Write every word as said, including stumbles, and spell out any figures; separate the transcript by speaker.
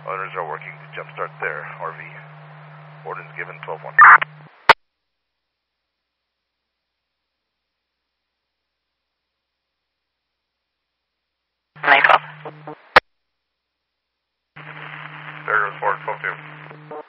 Speaker 1: Others are working to jumpstart their R V. Orders given twelve one.
Speaker 2: nine twelve.
Speaker 1: There goes Ford twelve two.